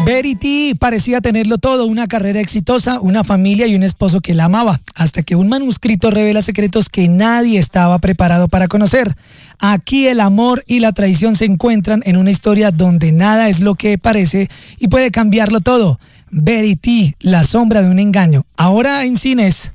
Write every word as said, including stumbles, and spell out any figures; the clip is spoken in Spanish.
Verity parecía tenerlo todo, una carrera exitosa, una familia y un esposo que la amaba, hasta que un manuscrito revela secretos que nadie estaba preparado para conocer. Aquí el amor y la traición se encuentran en una historia donde nada es lo que parece y puede cambiarlo todo. Verity, la sombra de un engaño, ahora en cines.